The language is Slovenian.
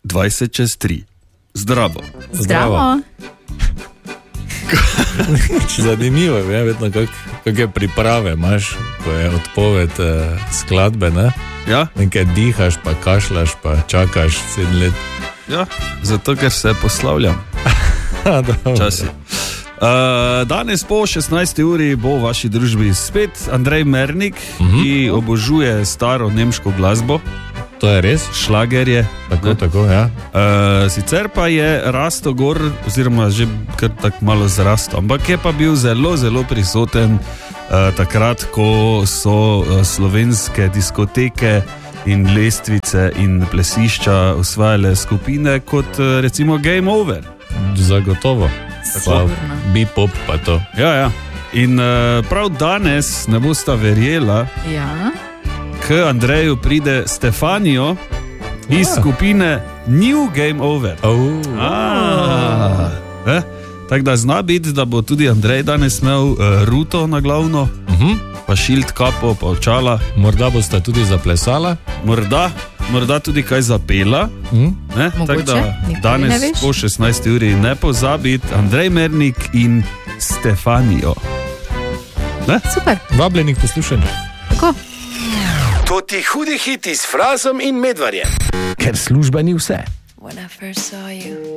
20:03. Zdravo. Zdravo. Zanimivo je, vedno kakšne priprave imaš, ko je odpoved skladbe, ne? Ja. Nekaj dihaš, pa kašlaš, pa čakaš 7 let. Ja, zato ker se poslavljam. Časi. Danes po 16. uri bo v vaši družbi spet Andrej Mernik, ki obožuje staro nemško glasbo. To je res? Šlagerje. Tako, ja. Sicer pa je rasto gor, oziroma že kar tako malo zrasto, ampak je pa bil zelo, zelo prisoten takrat, ko so slovenske diskoteke in lestvice in plesišča osvajale skupine kot recimo Game Over. Zagotovo. Sigurno. Bebop pa to. Ja. In prav danes ne bosta verjela, Ja. k Andreju pride Stefanijo iz skupine New Game Over. Tako da zna biti, da bo tudi Andrej danes imel ruto na glavno, pa šilt kapo, pa očala. Morda boste tudi zaplesala. Morda tudi kaj zapela. Tako da danes po 16. uri ne pozabiti Andrej Mernik in Stefanijo. Super. Vabljeni k poslušanju. Tako. To ti hudi hiti s Frazom in Medvarjem. Ker služba ni vse. When I first saw you